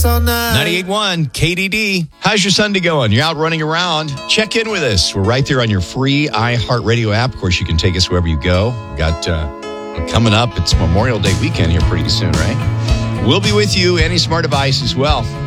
all night. 98.1 KDD. How's your Sunday going? You're out running around. Check in with us. We're right there on your free iHeartRadio app. Of course, you can take us wherever you go. We got coming up. It's Memorial Day weekend here pretty soon, right? We'll be with you. Any smart device as well.